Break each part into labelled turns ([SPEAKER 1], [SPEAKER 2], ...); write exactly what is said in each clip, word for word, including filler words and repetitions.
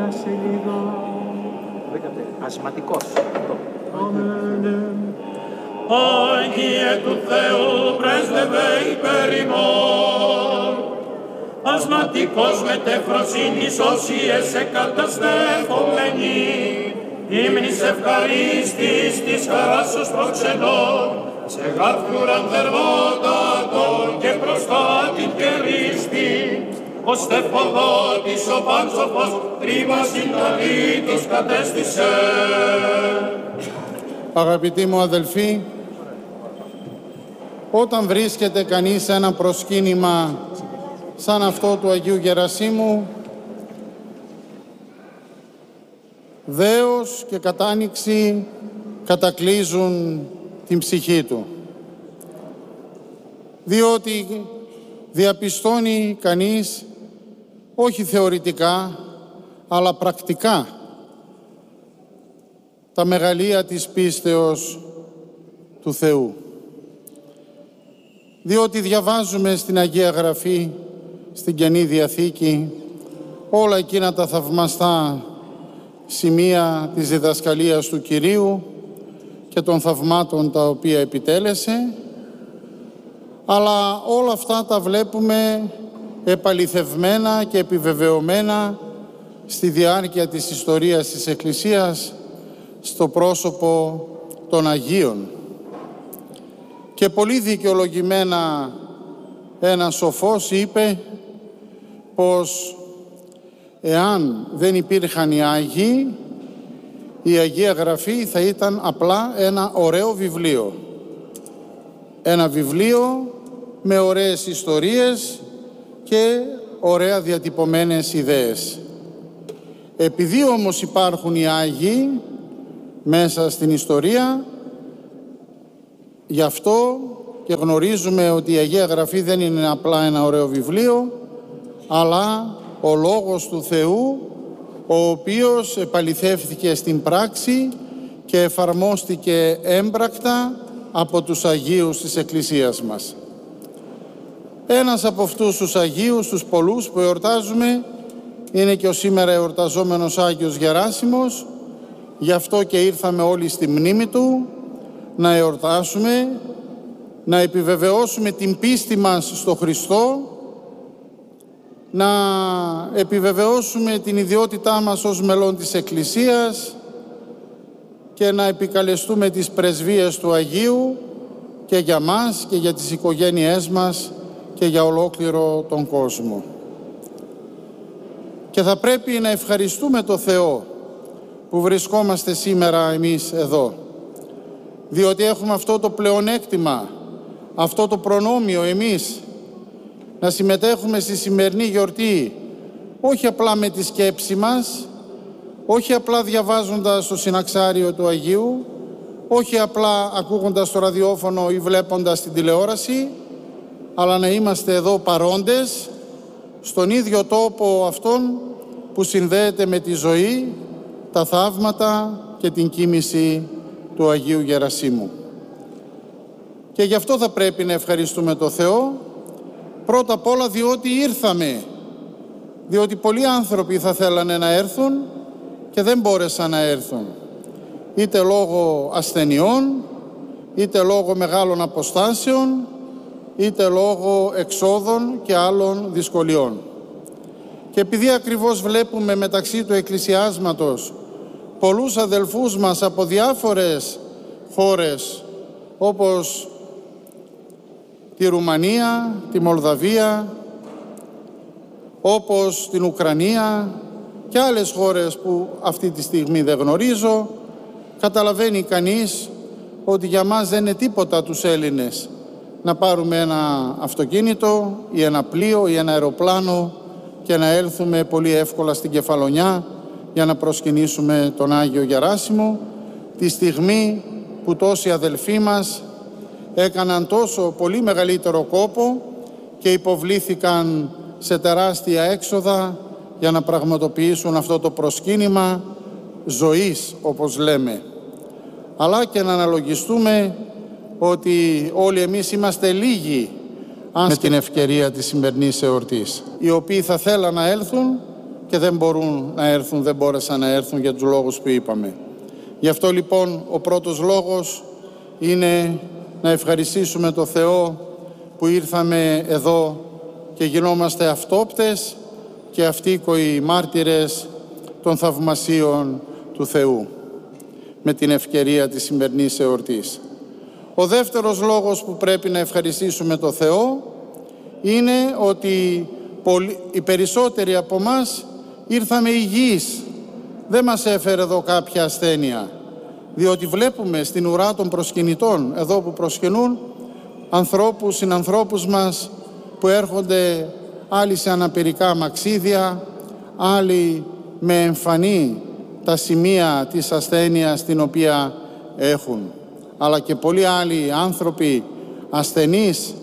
[SPEAKER 1] μια σελίδα.
[SPEAKER 2] Ασματικός.
[SPEAKER 1] Αμέν.
[SPEAKER 3] Άγιε του Θεού πρέσβευε υπέρ ημών, ασματικός μετεφροσύνης όσοι εσέ καταστεύομενοι, ύμνης ευχαρίστης της χαράς σου προξενών, σε γάρφιουραν θερμότατον και προστάτην και ρίστη, ο στεφοδότης ο πάνσοφος τρίμα συνταλήτης κατέστησε.
[SPEAKER 4] Αγαπητοί μου αδελφοί, όταν βρίσκεται κανείς σε ένα προσκύνημα σαν αυτό του Αγίου Γερασίμου, δέος και κατάνοιξη κατακλείζουν την ψυχή του. Διότι διαπιστώνει κανείς, όχι θεωρητικά, αλλά πρακτικά, τα μεγαλεία της πίστεως του Θεού. Διότι διαβάζουμε στην Αγία Γραφή, στην Καινή Διαθήκη, όλα εκείνα τα θαυμαστά σημεία της διδασκαλίας του Κυρίου και των θαυμάτων τα οποία επιτέλεσε, αλλά όλα αυτά τα βλέπουμε επαληθευμένα και επιβεβαιωμένα στη διάρκεια της ιστορίας της Εκκλησίας, στο πρόσωπο των Αγίων. Και πολύ δικαιολογημένα ένας σοφός είπε πως εάν δεν υπήρχαν οι Άγιοι, η Αγία Γραφή θα ήταν απλά ένα ωραίο βιβλίο. Ένα βιβλίο με ωραίες ιστορίες και ωραία διατυπωμένες ιδέες. Επειδή όμως υπάρχουν οι Άγιοι μέσα στην ιστορία, γι' αυτό και γνωρίζουμε ότι η Αγία Γραφή δεν είναι απλά ένα ωραίο βιβλίο, αλλά ο Λόγος του Θεού, ο οποίος επαληθεύθηκε στην πράξη και εφαρμόστηκε έμπρακτα από τους Αγίους της Εκκλησίας μας. Ένας από αυτούς τους Αγίους, τους πολλούς που εορτάζουμε, είναι και ο σήμερα εορταζόμενος Άγιος Γεράσιμος. Γι' αυτό και ήρθαμε όλοι στη μνήμη του, να εορτάσουμε, να επιβεβαιώσουμε την πίστη μας στο Χριστό, να επιβεβαιώσουμε την ιδιότητά μας ως μελών της Εκκλησίας και να επικαλεστούμε τις πρεσβείες του Αγίου και για μας και για τις οικογένειές μας και για ολόκληρο τον κόσμο. Και θα πρέπει να ευχαριστούμε το Θεό που βρισκόμαστε σήμερα εμείς εδώ, διότι έχουμε αυτό το πλεονέκτημα, αυτό το προνόμιο εμείς να συμμετέχουμε στη σημερινή γιορτή, όχι απλά με τη σκέψη μας, όχι απλά διαβάζοντας το συναξάριο του Αγίου, όχι απλά ακούγοντας το ραδιόφωνο ή βλέποντας την τηλεόραση, αλλά να είμαστε εδώ παρόντες στον ίδιο τόπο αυτόν που συνδέεται με τη ζωή, τα θαύματα και την κοίμηση του Αγίου Γερασίμου. Και γι' αυτό θα πρέπει να ευχαριστούμε το Θεό, πρώτα απ' όλα διότι ήρθαμε, διότι πολλοί άνθρωποι θα θέλανε να έρθουν και δεν μπόρεσαν να έρθουν, είτε λόγω ασθενειών, είτε λόγω μεγάλων αποστάσεων, είτε λόγω εξόδων και άλλων δυσκολιών. Και επειδή ακριβώς βλέπουμε μεταξύ του εκκλησιάσματος πολλούς αδελφούς μας από διάφορες χώρες, όπως τη Ρουμανία, τη Μολδαβία, όπως την Ουκρανία και άλλες χώρες που αυτή τη στιγμή δεν γνωρίζω, καταλαβαίνει κανείς ότι για μας δεν είναι τίποτα τους Έλληνες να πάρουμε ένα αυτοκίνητο ή ένα πλοίο ή ένα αεροπλάνο και να έλθουμε πολύ εύκολα στην Κεφαλονιά για να προσκυνήσουμε τον Άγιο Γεράσιμο, τη στιγμή που τόσοι αδελφοί μας έκαναν τόσο πολύ μεγαλύτερο κόπο και υποβλήθηκαν σε τεράστια έξοδα για να πραγματοποιήσουν αυτό το προσκύνημα ζωής, όπως λέμε. Αλλά και να αναλογιστούμε ότι όλοι εμείς είμαστε λίγοι με την ευκαιρία της σημερινής εορτής, οι οποίοι θα θέλαν να έλθουν και δεν μπορούν να έρθουν, δεν μπόρεσαν να έρθουν για τους λόγους που είπαμε. Γι' αυτό λοιπόν ο πρώτος λόγος είναι να ευχαριστήσουμε το Θεό που ήρθαμε εδώ και γινόμαστε αυτόπτες και αυτοίκοοι μάρτυρες των θαυμασίων του Θεού με την ευκαιρία της σημερινής εορτής. Ο δεύτερος λόγος που πρέπει να ευχαριστήσουμε το Θεό είναι ότι οι περισσότεροι από μας ήρθαμε υγιείς. Δεν μας έφερε εδώ κάποια ασθένεια, διότι βλέπουμε στην ουρά των προσκυνητών, εδώ που προσκυνούν, ανθρώπους, συνανθρώπους μας που έρχονται άλλοι σε αναπηρικά μαξίδια, άλλοι με εμφανή τα σημεία της ασθένειας την οποία έχουν. Αλλά και πολλοί άλλοι άνθρωποι ασθενείς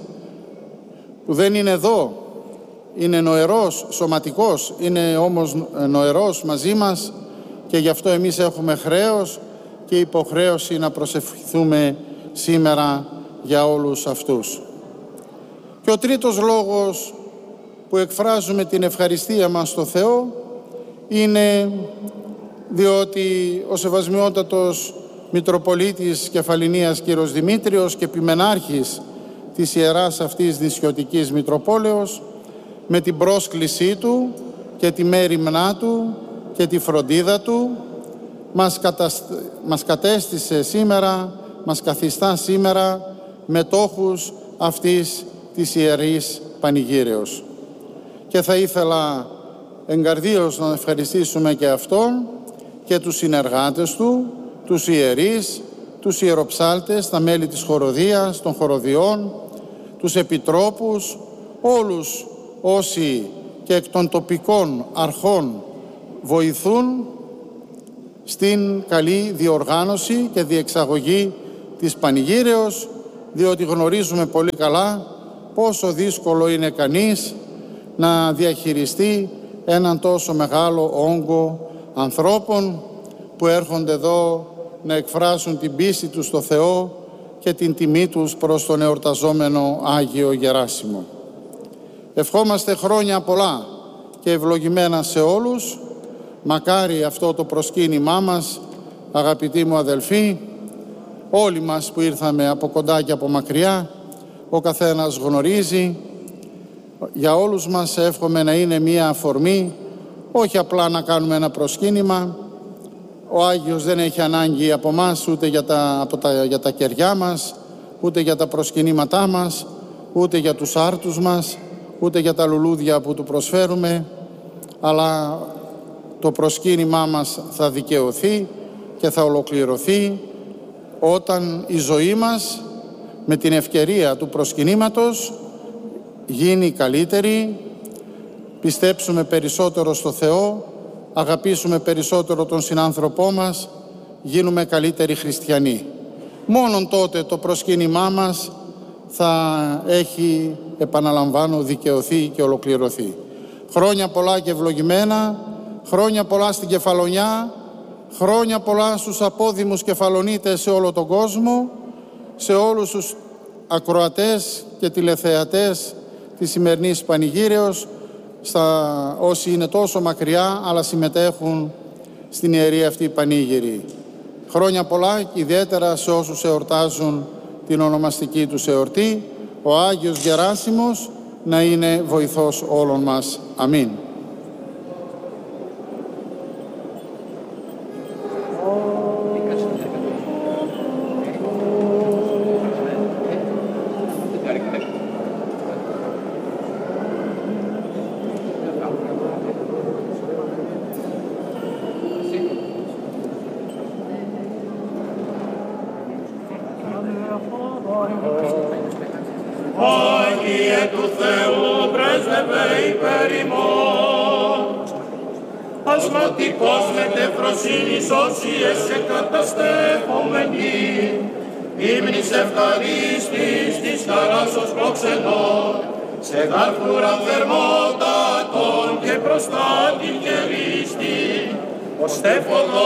[SPEAKER 4] που δεν είναι εδώ, είναι νοερός, σωματικός, είναι όμως νοερός μαζί μας και γι' αυτό εμείς έχουμε χρέος και υποχρέωση να προσευχηθούμε σήμερα για όλους αυτούς. Και ο τρίτος λόγος που εκφράζουμε την ευχαριστία μας στο Θεό είναι διότι ο Σεβασμιότατος Μητροπολίτης Κεφαληνίας κ. Δημήτριος και Επιμενάρχης της Ιεράς αυτής νησιωτικής Μητροπόλεως, με την πρόσκλησή του και τη μέριμνά του και τη φροντίδα του μας, κατασ... μας κατέστησε σήμερα, μας καθιστά σήμερα μετόχους αυτής της Ιερής Πανηγύρεως. Και θα ήθελα εγκαρδίως να ευχαριστήσουμε και αυτόν και τους συνεργάτες του, τους ιερείς, τους ιεροψάλτες, τα μέλη της χοροδίας, των χοροδιών, τους επιτρόπους, όλους όσοι και εκ των τοπικών αρχών βοηθούν στην καλή διοργάνωση και διεξαγωγή της Πανηγύρεως, διότι γνωρίζουμε πολύ καλά πόσο δύσκολο είναι κανείς να διαχειριστεί έναν τόσο μεγάλο όγκο ανθρώπων που έρχονται εδώ να εκφράσουν την πίστη τους στο Θεό και την τιμή τους προς τον εορταζόμενο Άγιο Γεράσιμο. Ευχόμαστε χρόνια πολλά και ευλογημένα σε όλους. Μακάρι αυτό το προσκύνημά μας, αγαπητοί μου αδελφοί, όλοι μας που ήρθαμε από κοντά και από μακριά, ο καθένας γνωρίζει, για όλους μας εύχομαι να είναι μία αφορμή, όχι απλά να κάνουμε ένα προσκύνημα. Ο Άγιος δεν έχει ανάγκη από μας ούτε για τα, από τα, για τα κεριά μας, ούτε για τα προσκυνήματά μας, ούτε για τους άρτους μας, ούτε για τα λουλούδια που του προσφέρουμε, αλλά το προσκύνημά μας θα δικαιωθεί και θα ολοκληρωθεί όταν η ζωή μας με την ευκαιρία του προσκυνήματος γίνει καλύτερη, πιστέψουμε περισσότερο στο Θεό, αγαπήσουμε περισσότερο τον συνάνθρωπό μας, γίνουμε καλύτεροι χριστιανοί. Μόνον τότε το προσκύνημά μας θα έχει, επαναλαμβάνω, δικαιωθεί και ολοκληρωθεί. Χρόνια πολλά και ευλογημένα, χρόνια πολλά στην Κεφαλονιά, χρόνια πολλά στους απόδημους Κεφαλονίτες σε όλο τον κόσμο, σε όλους τους ακροατές και τηλεθεατές της σημερινής Πανηγύρεως, στα όσοι είναι τόσο μακριά αλλά συμμετέχουν στην ιερή αυτή πανήγυρη. Χρόνια πολλά και ιδιαίτερα σε όσους εορτάζουν την ονομαστική τους εορτή. Ο Άγιος Γεράσιμος να είναι βοηθός όλων μας. Αμήν.
[SPEAKER 3] Άγιε του Θεού πρέσβευε υπέρ ημών, ασματικός μετεφροσύνης όσοι εσαι καταστέχομενοι, ύμνης ευχαρίστης της χαράς ως προξενών, σε γάρφουρα θερμότατον και μπροστά την κερίστη, ως στέφοδο